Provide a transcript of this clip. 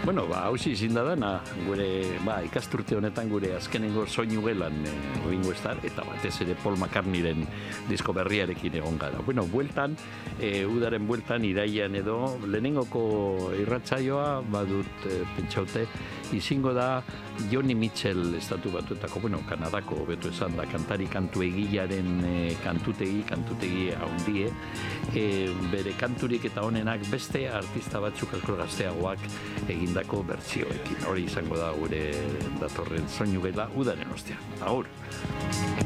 Bueno, hausi izin da dana, gure, ikasturte honetan gure azkenengo soinu gelan oingo estar, eta batez ere Paul McCartneyren disko berriarekin egon gara. Bueno, bueltan, udaren bueltan, iraian edo, lehenengoko irratsaioa, badut pentsaute, izingo da Joni Mitchell estatu batuetako, Kanadako beto esan da, kantari kantu egilaren kantutegi haundie, bere kanturik eta honenak beste artista batzuk asko gazteagoak egindako bertsioekin. Hori izango da gure datorren soinu gela udaren ostean. Agur!